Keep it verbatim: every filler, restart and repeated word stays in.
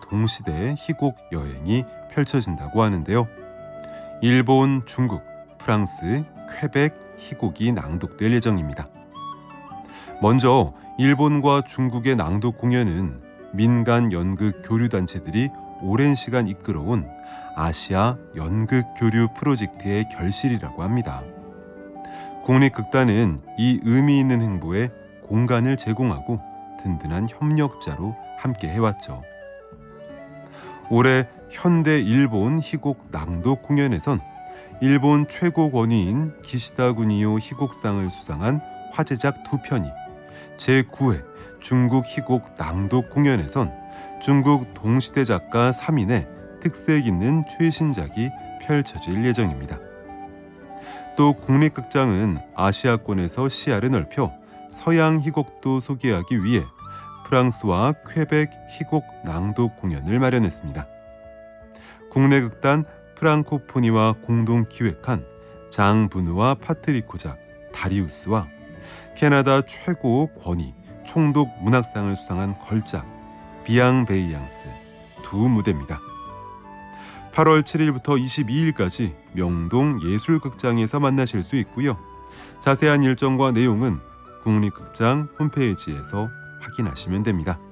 동시대 희곡 여행이 펼쳐진다고 하는데요. 일본, 중국, 프랑스, 퀘벡 희곡이 낭독될 예정입니다. 먼저 일본과 중국의 낭독 공연은 민간 연극 교류 단체들이 오랜 시간 이끌어온 아시아 연극 교류 프로젝트의 결실이라고 합니다. 국립극단은 이 의미 있는 행보에 공간을 제공하고 든든한 협력자로 함께 해왔죠. 올해 현대 일본 희곡 낭독 공연에선 일본 최고 권위인 기시다 구니오 희곡상을 수상한 화제작 두 편이, 제구 회 중국 희곡 낭독 공연에선 중국 동시대 작가 삼 인의 특색 있는 최신작이 펼쳐질 예정입니다. 또 국립극장은 아시아권에서 시야를 넓혀 서양 희곡도 소개하기 위해 프랑스와 퀘벡 희곡 낭독 공연을 마련했습니다. 국내 극단 프랑코포니와 공동 기획한 장 부누와 파트리코작 다리우스와 캐나다 최고 권위 총독 문학상을 수상한 걸작 비앙베이앙스 두 무대입니다. 팔월 칠일부터 이십이일까지 명동 예술극장에서 만나실 수 있고요. 자세한 일정과 내용은 국립극장 홈페이지에서 확인하시면 됩니다.